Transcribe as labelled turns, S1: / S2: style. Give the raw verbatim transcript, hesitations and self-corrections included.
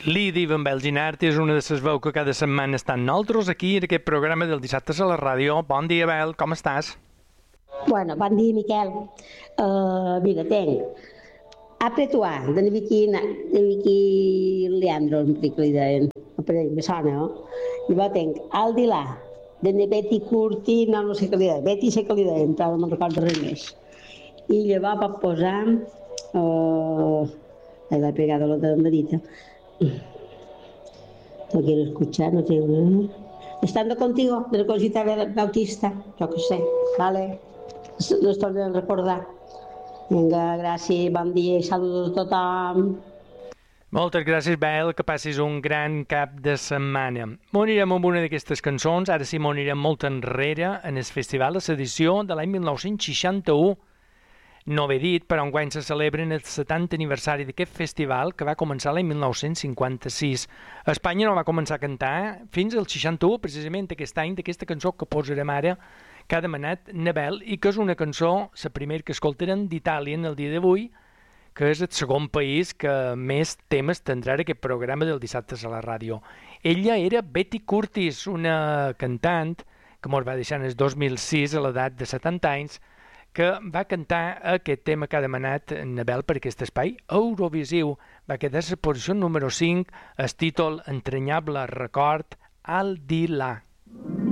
S1: Lidi Van Belginart és una de les veus que cada setmana estan nosaltres aquí en aquest programa del dissabte a la ràdio. Bon dia, Bel, com estàs?
S2: Bueno, bon dia, Miquel. Uh, mira, tenc Apretuar, de Vicky, de Vicky Leandro, em dic que li deien, me sona, no? I llavors tenc Aldilà, de Betty Curti, no, no sé què li deien, Betty sé que li deien, però no me'n recordo res més. I llavors va posar, uh, l'he pegado la de Marita. No quiero escuchar, no tengo... Estando contigo, de la cosita Bautista, yo que sé, vale? No es tornen a recordar. Vinga, gràcies, bon dia i saludos a tothom.
S1: Moltes gràcies, Bel, que passis un gran cap de setmana. M'ho anirem amb una d'aquestes cançons, ara sí m'ho anirem molt enrere, en el festival de l'edició de l'any mil nou-cents seixanta-u. No ho he dit, però enguany se celebra el setantè aniversari d'aquest festival que va començar l'any mil nou-cents cinquanta-sis. A Espanya no va començar a cantar fins al seixanta-u, precisament aquest any, d'aquesta cançó que posarem ara, que ha demanat Nabel, i que és una cançó, la primera que escoltarem d'Itàlia en el dia d'avui, que és el segon país que més temes tindrà aquest programa del dissabte a la ràdio. Ella era Betty Curtis, una cantant que ens va deixar en el dos mil sis a l'edat de setanta anys, que va cantar aquest tema que ha demanat Nabel per aquest espai Eurovisiu. Va quedar a la posició número cinc, el títol Entranyable record, Aldilà.